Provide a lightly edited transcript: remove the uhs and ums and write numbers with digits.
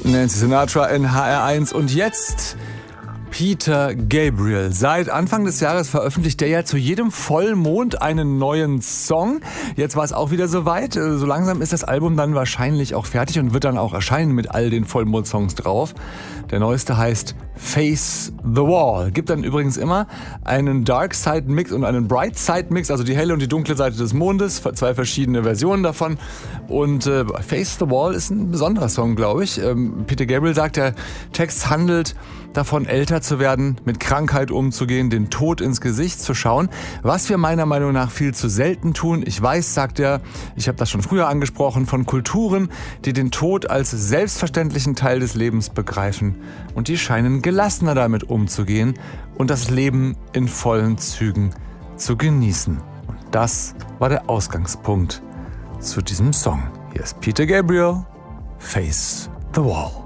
Nancy Sinatra in HR1 und jetzt Peter Gabriel. Seit Anfang des Jahres veröffentlicht er ja zu jedem Vollmond einen neuen Song. Jetzt war es auch wieder soweit. So langsam ist das Album dann wahrscheinlich auch fertig und wird dann auch erscheinen mit all den Vollmond-Songs drauf. Der neueste heißt Face the Wall. Gibt dann übrigens immer einen Dark Side Mix und einen Bright Side Mix, also die helle und die dunkle Seite des Mondes, zwei verschiedene Versionen davon. Und Face the Wall ist ein besonderer Song, glaube ich. Peter Gabriel sagt, der Text handelt davon, älter zu werden, mit Krankheit umzugehen, den Tod ins Gesicht zu schauen, was wir meiner Meinung nach viel zu selten tun. Ich weiß, sagt er, ich habe das schon früher angesprochen, von Kulturen, die den Tod als selbstverständlichen Teil des Lebens begreifen. Und die scheinen gelassener damit umzugehen und das Leben in vollen Zügen zu genießen. Und das war der Ausgangspunkt zu diesem Song. Hier ist Peter Gabriel, Face the Wall.